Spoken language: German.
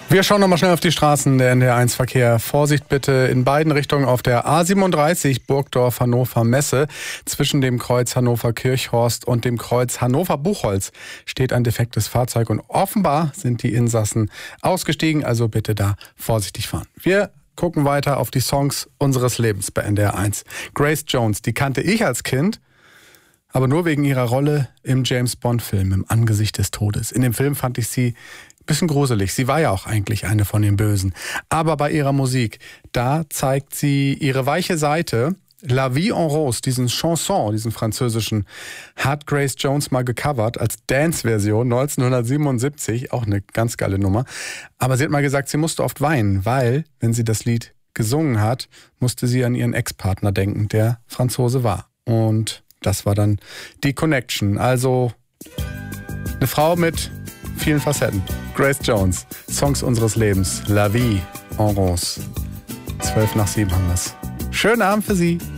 Wir schauen nochmal schnell auf die Straßen, der NDR1-Verkehr. Vorsicht bitte in beiden Richtungen auf der A37 Burgdorf-Hannover-Messe. Zwischen dem Kreuz Hannover-Kirchhorst und dem Kreuz Hannover-Buchholz steht ein defektes Fahrzeug und offenbar sind die Insassen ausgestiegen. Also bitte da vorsichtig fahren. Wir gucken weiter auf die Songs unseres Lebens bei NDR1. Grace Jones, die kannte ich als Kind, aber nur wegen ihrer Rolle im James-Bond-Film, im Angesicht des Todes. In dem Film fand ich sie bisschen gruselig. Sie war ja auch eigentlich eine von den Bösen. Aber bei ihrer Musik, da zeigt sie ihre weiche Seite. La Vie en Rose, diesen Chanson, diesen französischen, hat Grace Jones mal gecovert als Dance-Version 1977. Auch eine ganz geile Nummer. Aber sie hat mal gesagt, sie musste oft weinen, weil, wenn sie das Lied gesungen hat, musste sie an ihren Ex-Partner denken, der Franzose war. Und das war dann die Connection. Also eine Frau mit vielen Facetten. Grace Jones, Songs unseres Lebens, La Vie en Rose. 7:12 haben wir's. Schönen Abend für Sie.